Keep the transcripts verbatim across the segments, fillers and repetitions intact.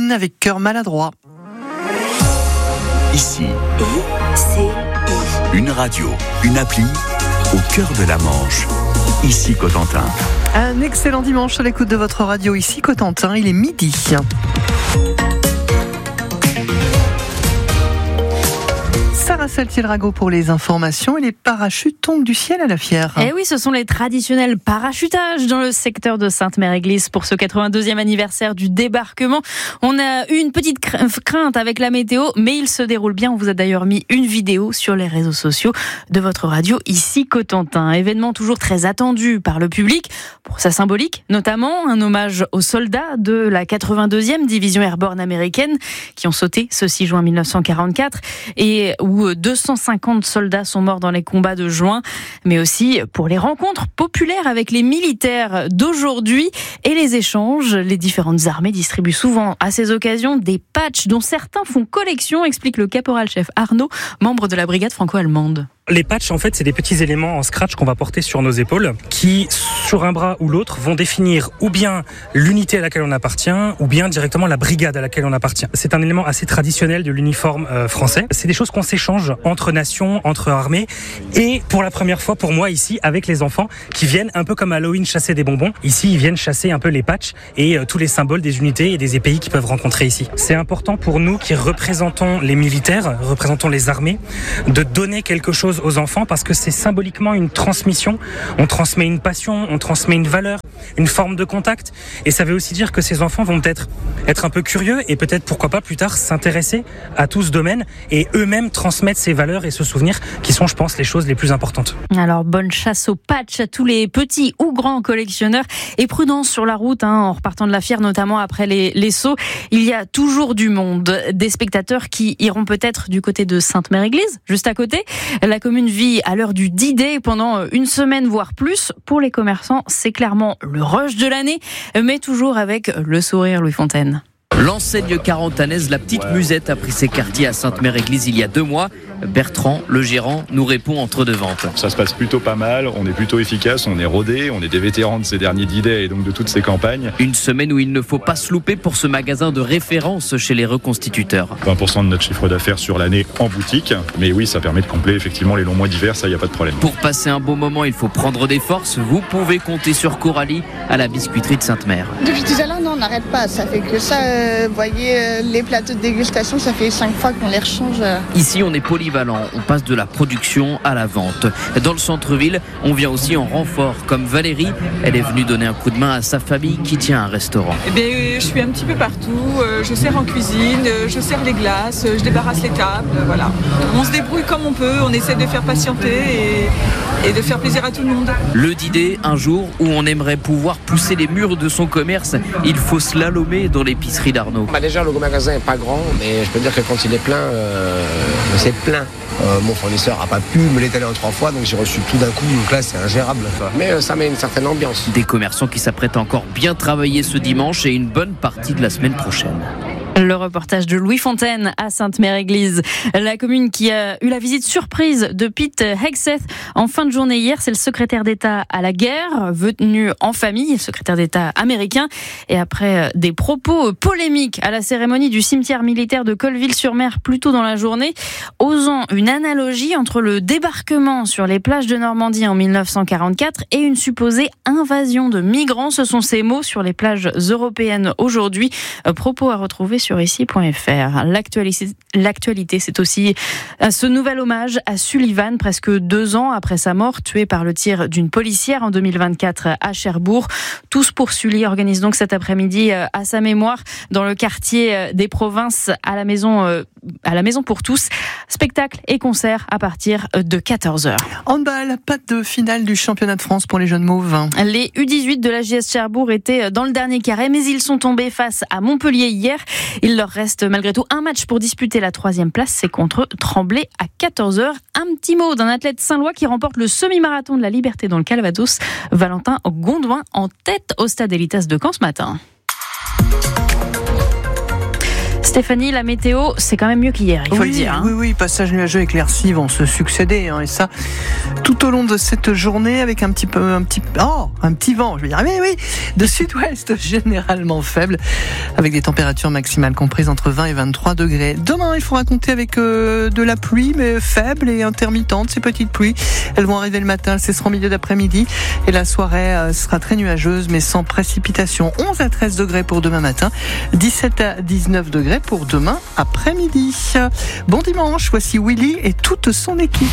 Pauline avec Cœur maladroit. Ici, I, C, I. une radio, une appli au cœur de la Manche. Ici Cotentin. Un excellent dimanche à l'écoute de votre radio ici Cotentin, il est midi. Sarah Saltiel-Rago pour les informations et les parachutes tombent du ciel à la Fière. Eh oui, ce sont les traditionnels parachutages dans le secteur de Sainte-Mère-Église pour ce quatre-vingt-deuxième anniversaire du débarquement. On a eu une petite crainte avec la météo, mais il se déroule bien. On vous a d'ailleurs mis une vidéo sur les réseaux sociaux de votre radio ici Cotentin. Événement toujours très attendu par le public pour sa symbolique, notamment un hommage aux soldats de la quatre-vingt-deuxième division airborne américaine qui ont sauté ce six juin mille neuf cent quarante-quatre et où deux cent cinquante soldats sont morts dans les combats de juin, mais aussi pour les rencontres populaires avec les militaires d'aujourd'hui et les échanges. Les différentes armées distribuent souvent à ces occasions des patchs dont certains font collection, explique le caporal-chef Arnaud, membre de la brigade franco-allemande. Les patchs, en fait, c'est des petits éléments en scratch qu'on va porter sur nos épaules qui, sur un bras ou l'autre, vont définir ou bien l'unité à laquelle on appartient ou bien directement la brigade à laquelle on appartient. C'est un élément assez traditionnel de l'uniforme euh, français. C'est des choses qu'on s'échange entre nations, entre armées et pour la première fois pour moi ici avec les enfants qui viennent un peu comme Halloween chasser des bonbons. Ici, ils viennent chasser un peu les patchs et euh, tous les symboles des unités et des E P I qu'ils peuvent rencontrer ici. C'est important pour nous qui représentons les militaires, représentons les armées, de donner quelque chose aux enfants parce que c'est symboliquement une transmission. On transmet une passion, on transmet une valeur, une forme de contact et ça veut aussi dire que ces enfants vont peut-être être un peu curieux et peut-être pourquoi pas plus tard s'intéresser à tout ce domaine et eux-mêmes transmettre ces valeurs et ce souvenir qui sont, je pense, les choses les plus importantes. Alors bonne chasse aux patchs à tous les petits ou grands collectionneurs et prudence sur la route hein, en repartant de la Fière, notamment après les, les sauts. Il y a toujours du monde, des spectateurs qui iront peut-être du côté de Sainte-Mère-Église, juste à côté. La commune vit à l'heure du D-Day pendant une semaine, voire plus. Pour les commerçants, c'est clairement le rush de l'année, mais toujours avec le sourire Louis Fontaine. L'enseigne carantanaise La Petite Musette a pris ses quartiers à Sainte-Mère-Église il y a deux mois. Bertrand, le gérant, nous répond entre deux ventes. Ça se passe plutôt pas mal, on est plutôt efficace, on est rodés, on est des vétérans de ces derniers D-Day et donc de toutes ces campagnes. Une semaine où il ne faut pas se louper pour ce magasin de référence chez les reconstituteurs. vingt pour cent de notre chiffre d'affaires sur l'année en boutique, mais oui, ça permet de combler effectivement les longs mois d'hiver, ça y a pas de problème. Pour passer un bon moment, il faut prendre des forces. Vous pouvez compter sur Coralie à la biscuiterie de Sainte-Mère. Depuis tout à l'heure, non, on n'arrête pas, ça fait que ça, euh, vous voyez, euh, les plateaux de dégustation, ça fait cinq fois qu'on les rechange. Euh. Ici, on est polyvalent, on passe de la production à la vente. Dans le centre-ville, on vient aussi en renfort, comme Valérie. Elle est venue donner un coup de main à sa famille qui tient un restaurant. Eh bien, je suis un petit peu partout. Je sers en cuisine, je sers les glaces, je débarrasse les tables. Voilà. On se débrouille comme on peut. On essaie de faire patienter et, et de faire plaisir à tout le monde. Le D-Day, un jour où on aimerait pouvoir pousser les murs de son commerce, il faut slalomer dans l'épicerie d'Arnaud. Bah déjà, le magasin n'est pas grand, mais je peux dire que quand il est plein, euh, c'est plein. Euh, mon fournisseur n'a pas pu me l'étaler en trois fois, donc j'ai reçu tout d'un coup, donc là c'est ingérable. Mais euh, ça met une certaine ambiance. Des commerçants qui s'apprêtent encore bien travailler ce dimanche et une bonne partie de la semaine prochaine. Le reportage de Louis Fontaine à Sainte-Mère-Église. La commune qui a eu la visite surprise de Pete Hegseth en fin de journée hier, c'est le secrétaire d'État à la guerre, venu en famille, le secrétaire d'État américain. Et après des propos polémiques à la cérémonie du cimetière militaire de Colleville-sur-Mer plus tôt dans la journée, osant une analogie entre le débarquement sur les plages de Normandie en mille neuf cent quarante-quatre et une supposée invasion de migrants. Ce sont ces mots sur les plages européennes aujourd'hui. Propos à retrouver sur ici point f r. L'actualité, l'actualité, c'est aussi ce nouvel hommage à Sullivan, presque deux ans après sa mort, tué par le tir d'une policière en deux mille vingt-quatre à Cherbourg. Tous pour Sully organisent donc cet après-midi à sa mémoire dans le quartier des Provinces à la maison, à la maison pour tous. Spectacle et concert à partir de quatorze heures. Handball, pas de finale du championnat de France pour les jeunes mauves. Les U dix-huit de la J S Cherbourg étaient dans le dernier carré, mais ils sont tombés face à Montpellier hier. Il leur reste malgré tout un match pour disputer la troisième place, c'est contre Tremblay à quatorze heures. Un petit mot d'un athlète saint-lois qui remporte le semi-marathon de la Liberté dans le Calvados, Valentin Gondouin en tête au stade Elitas de Caen ce matin. Stéphanie, la météo, c'est quand même mieux qu'hier, il faut oui, le dire. Hein. Oui, oui, passage nuageux, éclaircies vont se succéder, hein, et ça tout au long de cette journée avec un petit peu, un petit, oh, un petit vent, je vais dire, oui, oui, de sud-ouest généralement faible, avec des températures maximales comprises entre vingt et vingt-trois degrés. Demain, il faudra compter avec euh, de la pluie, mais faible et intermittente. Ces petites pluies, elles vont arriver le matin, elles cesseront au milieu d'après-midi, et la soirée euh, sera très nuageuse, mais sans précipitation. onze à treize degrés pour demain matin, dix-sept à dix-neuf degrés pour demain après-midi. Bon dimanche, voici Willy et toute son équipe.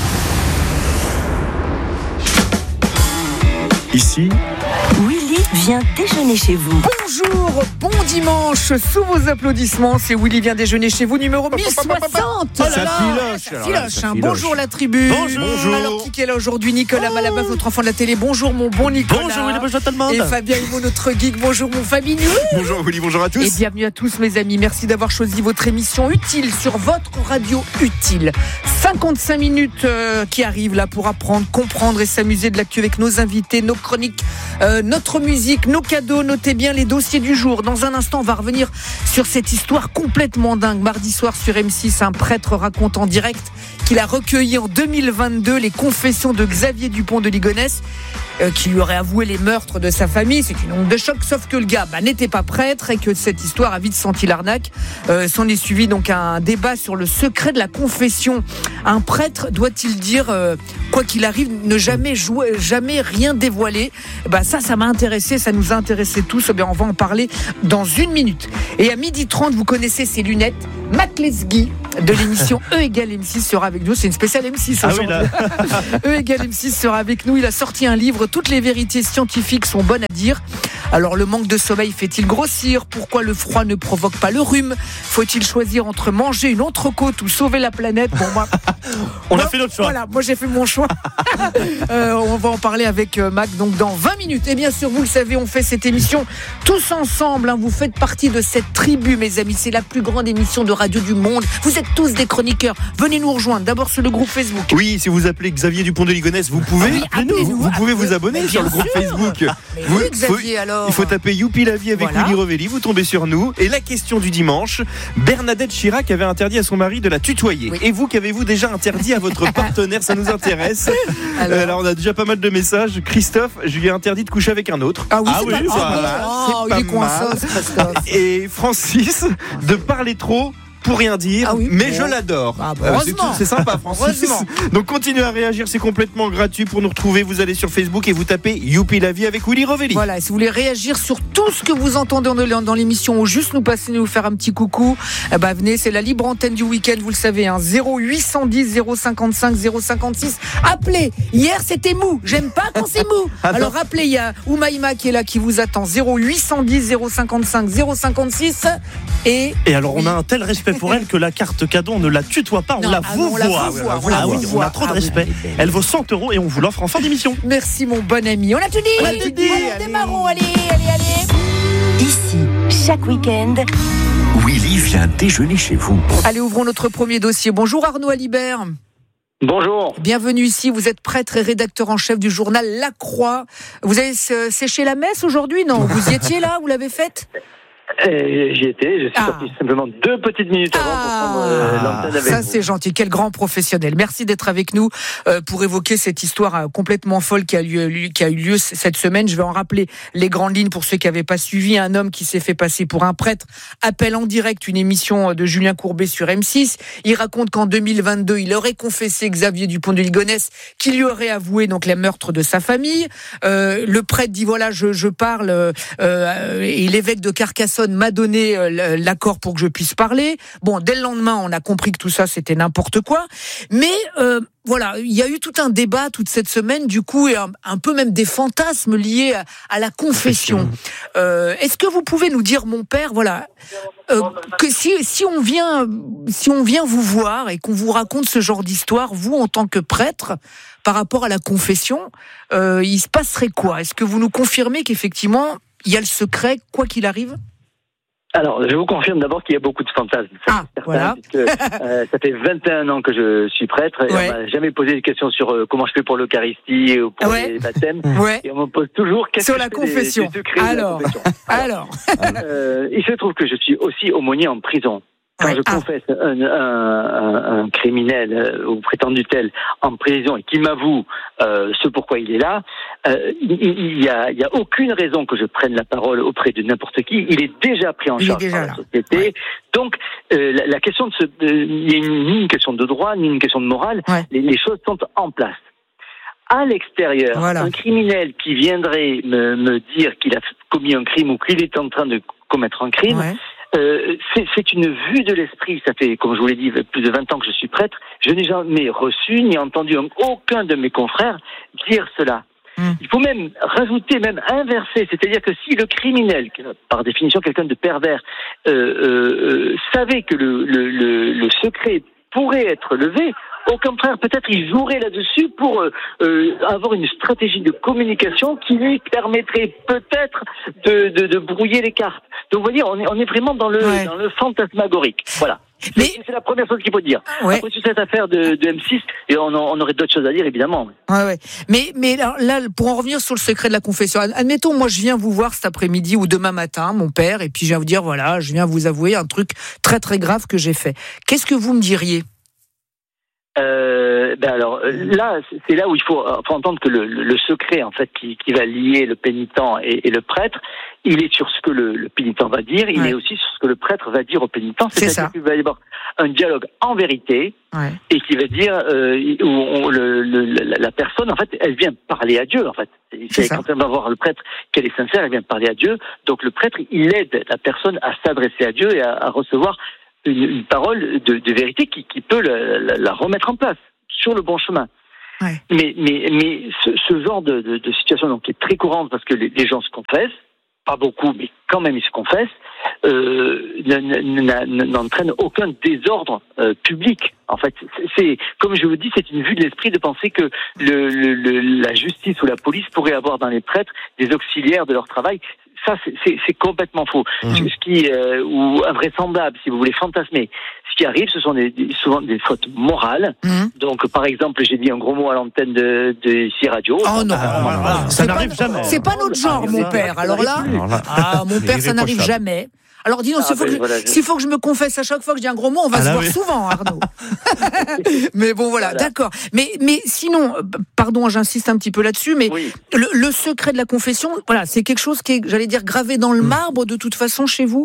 Ici, Willy vient déjeuner chez vous. Bonjour, bon dimanche, sous vos applaudissements, c'est Willy vient déjeuner chez vous, numéro mille soixante. Ça filoche, ça alors filoche, là, ça hein. filoche. Bonjour la tribu. Bonjour. Alors qui est là aujourd'hui? Nicolas oh. Malabas, votre enfant de la télé. Bonjour mon bon Nicolas. Bonjour Willy, bonjour tout le monde. Et Fabien Humeau, notre geek. Bonjour mon Fabien. Bonjour Willy, bonjour à tous. Et bienvenue à tous mes amis. Merci d'avoir choisi votre émission utile sur votre radio utile. cinquante-cinq minutes euh, qui arrivent là pour apprendre, comprendre et s'amuser de l'actu avec nos invités, nos chroniques, euh, notre musique, nos cadeaux. Notez bien les dossiers du jour. Dans un instant, on va revenir sur cette histoire complètement dingue. Mardi soir sur M six, un prêtre raconte en direct qu'il a recueilli en deux mille vingt-deux les confessions de Xavier Dupont de Ligonnès, euh, qui lui aurait avoué les meurtres de sa famille. C'est une onde de choc, sauf que le gars bah, n'était pas prêtre et que cette histoire a vite senti l'arnaque. Euh, s'en est suivi donc un débat sur le secret de la confession. Un prêtre doit-il dire, euh, quoi qu'il arrive, ne jamais jouer, jamais rien dévoiler? Bah, ça, ça m'a intéressé, ça nous a intéressés tous. Eh bien, on va en parler dans une minute. Et à midi trente, vous connaissez ces lunettes. Matt Lesguy de l'émission E égale M six sera avec nous. C'est une spéciale M six aujourd'hui. Ah oui, E égale M six sera avec nous. Il a sorti un livre. Toutes les vérités scientifiques sont bonnes à dire. Alors, le manque de sommeil fait-il grossir? Pourquoi le froid ne provoque pas le rhume? Faut-il choisir entre manger une entrecôte ou sauver la planète? Bon, moi, on moi, a fait notre choix. Voilà, moi j'ai fait mon choix. euh, on va en parler avec euh, Mac donc dans vingt minutes. Et bien sûr, vous le savez, on fait cette émission tous ensemble. Hein, vous faites partie de cette tribu, mes amis. C'est la plus grande émission de radio du monde. Vous êtes tous des chroniqueurs. Venez nous rejoindre. D'abord sur le groupe Facebook. Oui, si vous appelez Xavier Dupont de Ligonnès, vous pouvez. Ah oui, appelez-nous, vous, vous pouvez vous abonner sur le groupe sûr. Facebook. Mais vous, oui, Xavier, faut, alors. Il faut taper Youpi la vie avec Voilà. Willy Rovelli. Vous tombez sur nous. Et la question du dimanche, Bernadette Chirac avait interdit à son mari de la tutoyer. Oui. Et vous, qu'avez-vous déjà interdit à votre partenaire? Ça nous intéresse. Alors. Alors, on a déjà pas mal de messages. Christophe, je lui ai interdit de coucher avec un autre. Ah oui, ah c'est oui, pas voilà. Oh, C'est il pas est coincé, mal. c'est Christophe. Et Francis, de parler trop pour rien dire, Ah oui, mais bon. je l'adore. Ah bah, Euh, c'est, heureusement. c'est sympa, Francis. Heureusement. Donc continuez à réagir, c'est complètement gratuit. Pour nous retrouver, vous allez sur Facebook et vous tapez Youpi la vie avec Willy Rovelli. Voilà, si vous voulez réagir sur tout ce que vous entendez dans, dans l'émission ou juste nous passer, nous faire un petit coucou, eh ben venez, c'est la libre antenne du week-end, vous le savez, hein, zéro huit cent dix zéro cinquante-cinq zéro cinquante-six. Appelez, hier c'était mou, j'aime pas quand c'est mou. Alors appelez, il y a Oumaïma qui est là, qui vous attend, zéro huit cent dix zéro cinquante-cinq zéro cinquante-six. Et, Et alors, on a un tel respect pour elle que la carte cadeau, on ne la tutoie pas, on Non, la ah non, vous on la voit. vous voit, on la Ah oui, vous on voit. a trop de Ah oui, respect. elle est belle. Elle vaut cent euros et on vous l'offre en fin d'émission. merci mon bon ami, on a tout dit, On a tout dit, allez, allez. démarrons, allez, allez, allez. Ici, chaque week-end, Willy vient déjeuner chez vous. Allez, ouvrons notre premier dossier. Bonjour Arnaud Alibert. Bonjour. Bienvenue ici, vous êtes prêtre et rédacteur en chef du journal La Croix. Vous avez euh, séché la messe aujourd'hui? Non, vous y étiez là, vous l'avez faite? Euh, J'y étais, je suis Ah. sorti simplement deux petites minutes avant pour prendre euh, l'antenne avec Ça vous. c'est gentil, quel grand professionnel. Merci d'être avec nous euh, pour évoquer cette histoire euh, complètement folle qui a, lieu, qui a eu lieu cette semaine. Je vais en rappeler les grandes lignes pour ceux qui n'avaient pas suivi. Un homme qui s'est fait passer pour un prêtre appelle en direct une émission de Julien Courbet sur M six. Il raconte qu'en deux mille vingt-deux, il aurait confessé Xavier Dupont de Ligonnès qui lui aurait avoué donc les meurtres de sa famille. Euh, le prêtre dit voilà, je, je parle euh, et l'évêque de Carcassonne m'a donné euh, l'accord pour que je puisse parler. Bon, dès le lendemain, on a compris que tout ça, c'était n'importe quoi. Mais euh, voilà, il y a eu tout un débat toute cette semaine, du coup, et un, un peu même des fantasmes liés à, à la confession. Euh, est-ce que vous pouvez nous dire, mon père, voilà, euh, que si, si on vient, si on vient vous voir et qu'on vous raconte ce genre d'histoire, vous, en tant que prêtre, par rapport à la confession, euh, il se passerait quoi? Est-ce que vous nous confirmez qu'effectivement, il y a le secret, quoi qu'il arrive? Alors, je vous confirme d'abord qu'il y a beaucoup de fantasmes. Ça, ah, certain, voilà. Puisque, euh, ça fait vingt et un ans que je suis prêtre. Et ouais. on m'a jamais posé de questions sur euh, comment je fais pour l'Eucharistie ou pour ouais. les baptêmes. Ouais. Et on me pose toujours qu'est-ce sur que la je fais confession. Des, des secrets alors, de la confession. alors. alors. Euh, il se trouve que je suis aussi aumônier en prison. Quand ouais. je ah. confesse un, un, un, un criminel euh, ou prétendu tel en prison et qui m'avoue euh, ce pourquoi il est là, euh, il n'y a, y a aucune raison que je prenne la parole auprès de n'importe qui. Il est déjà pris en il charge par la là. société. Ouais. Donc, euh, la, la question de ce, il n'y a ni une question de droit ni une question de morale. Ouais. Les, les choses sont en place. À l'extérieur, voilà. un criminel qui viendrait me, me dire qu'il a commis un crime ou qu'il est en train de commettre un crime. Ouais. Euh, c'est, c'est une vue de l'esprit. Ça fait, comme je vous l'ai dit, plus de vingt ans que je suis prêtre. Je n'ai jamais reçu ni entendu aucun de mes confrères dire cela. Mmh. Il faut même rajouter, même inverser. C'est-à-dire que si le criminel, par définition quelqu'un de pervers, euh, euh, savait que le, le, le, le secret pourrait être levé, au contraire, peut-être il jouerait là-dessus pour euh, euh, avoir une stratégie de communication qui lui permettrait peut-être de, de, de brouiller les cartes. Donc vous voyez, on est, on est vraiment dans le, ouais. dans le fantasmagorique. Voilà. Mais c'est, c'est la première chose qu'il faut dire. Ouais. Après toute cette affaire de, de M six, et on, on aurait d'autres choses à dire, évidemment. Ouais, ouais. Mais, mais là, là, pour en revenir sur le secret de la confession, admettons, moi je viens vous voir cet après-midi ou demain matin, mon père, et puis je viens vous dire, voilà, je viens vous avouer un truc très très grave que j'ai fait. Qu'est-ce que vous me diriez ? Euh, ben alors là, c'est là où il faut, faut entendre que le, le secret en fait qui, qui va lier le pénitent et, et le prêtre, il est sur ce que le, le pénitent va dire, il ouais. est aussi sur ce que le prêtre va dire au pénitent. C'est ça. Il va y avoir un dialogue en vérité ouais. et qui va dire euh, où on, le, le, la, la personne en fait, elle vient parler à Dieu en fait. C'est, c'est quand elle va voir le prêtre qu'elle est sincère, elle vient parler à Dieu. Donc le prêtre, il aide la personne à s'adresser à Dieu et à, à recevoir Une, une parole de, de vérité qui, qui peut la, la, la remettre en place sur le bon chemin. Ouais. Mais, mais, mais ce, ce genre de, de, de situation donc, est très courante parce que les, les gens se confessent, pas beaucoup, mais quand même ils se confessent, euh, n'entraîne aucun désordre euh, public. En fait, c'est, c'est, comme je vous dis, c'est une vue de l'esprit de penser que le, le, le, la justice ou la police pourrait avoir dans les prêtres des auxiliaires de leur travail. Ça, c'est, c'est, c'est complètement faux. Mmh. Ce qui, euh, ou invraisemblable, si vous voulez fantasmer. Ce qui arrive, ce sont des, des, souvent des fautes morales. Mmh. Donc, par exemple, j'ai dit un gros mot à l'antenne de, de ici radio. Oh non, ah, voilà, voilà. Ça n'arrive pas, jamais. C'est pas notre genre, mon père. Alors là, ah, mon père, ça n'arrive jamais. Alors dis-nous, ah, s'il, faut ben, voilà, je... s'il faut que je me confesse à chaque fois que je dis un gros mot, on va ah, se voir oui. souvent, Arnaud. Mais bon, voilà, voilà, d'accord. Mais, mais sinon, pardon, j'insiste un petit peu là-dessus, mais oui. le, le secret de la confession, voilà, c'est quelque chose qui est, j'allais dire, gravé dans le marbre de toute façon chez vous ?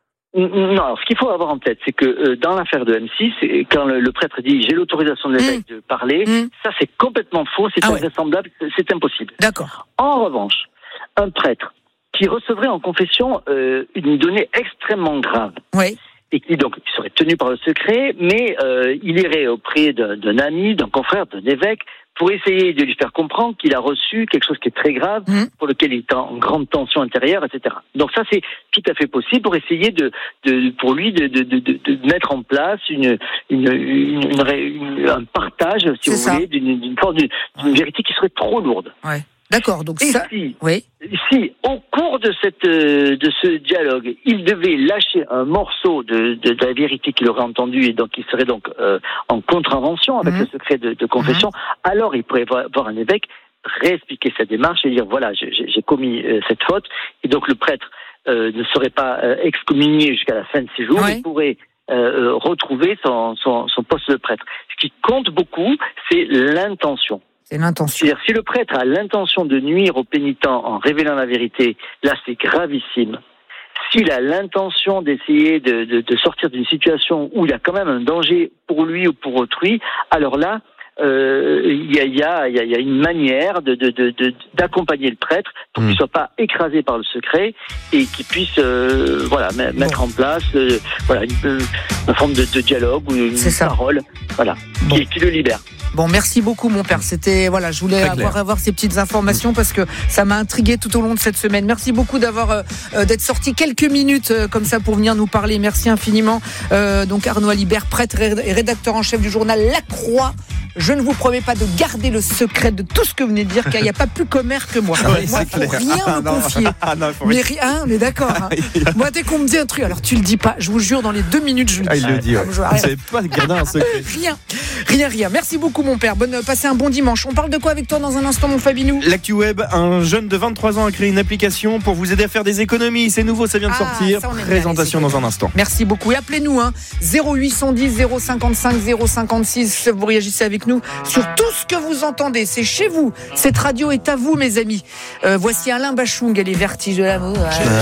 Non, alors ce qu'il faut avoir en tête, c'est que euh, dans l'affaire de M six, quand le, le prêtre dit « j'ai l'autorisation de l'évêque mmh. de parler mmh. », ça c'est complètement faux, c'est ah, invraisemblable, ouais. c'est, c'est impossible. D'accord. En revanche, un prêtre qui recevrait en confession euh, une donnée extrêmement grave. Oui. Et qui donc qui serait tenu par le secret, mais euh, il irait auprès d'un, d'un ami, d'un confrère, d'un évêque, pour essayer de lui faire comprendre qu'il a reçu quelque chose qui est très grave, mmh. pour lequel il est en grande tension intérieure, et cetera. Donc ça, c'est tout à fait possible pour essayer de, de pour lui de, de, de, de mettre en place une, une, une, une, une un partage, si c'est vous ça. voulez, d'une, d'une forme d'une, d'une vérité qui serait trop lourde. Ouais. D'accord, donc et ça... Si, oui. si, au cours de, cette, de ce dialogue, il devait lâcher un morceau de, de, de la vérité qu'il aurait entendue et donc il serait donc euh, en contravention avec mmh. le secret de, de confession, mmh. alors il pourrait voir un évêque réexpliquer sa démarche et dire voilà, j'ai, j'ai commis euh, cette faute, et donc le prêtre euh, ne serait pas euh, excommunié jusqu'à la fin de ses jours, ouais. il pourrait euh, retrouver son, son, son poste de prêtre. Ce qui compte beaucoup, c'est l'intention. C'est l'intention. C'est-à-dire, si le prêtre a l'intention de nuire au pénitent en révélant la vérité, là, c'est gravissime. S'il a l'intention d'essayer de, de, de sortir d'une situation où il y a quand même un danger pour lui ou pour autrui, alors là, euh, il y a, il y a, il y a une manière de, de, de, de, d'accompagner le prêtre pour mmh. qu'il ne soit pas écrasé par le secret et qu'il puisse euh, voilà, m- mettre bon. en place euh, voilà, une, une forme de, de dialogue ou une C'est parole voilà, bon. qui, qui le libère. Bon, merci beaucoup, mon père. C'était, voilà, je voulais avoir, avoir ces petites informations parce que ça m'a intrigué tout au long de cette semaine. Merci beaucoup d'avoir, euh, d'être sorti quelques minutes euh, comme ça pour venir nous parler. Merci infiniment. Euh, donc, Arnaud Alibert, prêtre et rédacteur en chef du journal La Croix. je ne vous promets pas de garder le secret de tout ce que vous venez de dire, car il n'y a pas plus commère que moi. Oui, moi, il ne faut rien me confier. Ah non, faut mais rien. rien, mais d'accord. Hein. Moi, dès qu'on me dit un truc, alors tu le dis pas. Je vous jure, dans les deux minutes, je le dis. Ah, il le dit. Ouais. Je, Vous savez pas garder un secret. Rien, rien, rien. Merci beaucoup, mon père. Bonne, passez un bon dimanche. On parle de quoi avec toi dans un instant, mon Fabinou? L'actu web, un jeune de vingt-trois ans a créé une application pour vous aider à faire des économies. C'est nouveau, ça vient de Ah, sortir. ça, on aime bien, Présentation les dans un instant. Merci beaucoup. Et appelez-nous, hein. zéro huit cent dix, zéro cinquante-cinq, zéro cinquante-six. Vous réagissez avec nous sur tout ce que vous entendez. C'est chez vous. Cette radio est à vous, mes amis. Euh, voici Alain Bachung et les vertiges de l'amour.